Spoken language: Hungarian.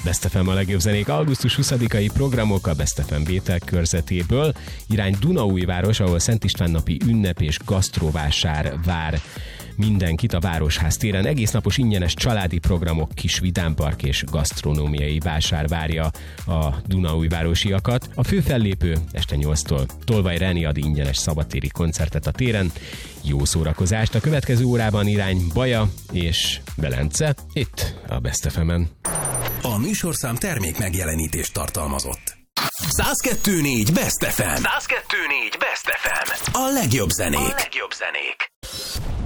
Best FM a legjobb zenék augusztus 20-ai programok a Best FM Bétel körzetéből. Irány Dunaújváros, ahol Szent István napi ünnep és gasztrovásár vár mindenkit a Városház téren. Egész napos ingyenes családi programok, kis vidámpark és gasztronómiai vásár várja a dunaújvárosiakat. A fő fellépő este 8-tól Tolvaj Reni ad ingyenes szabadtéri koncertet a téren. Jó szórakozást! A következő órában irány Baja és Belence, itt a Best FM-en. A műsorszám termék megjelenítést tartalmazott. 102.4 Best FM. 102.4 Best FM. A legjobb zenék.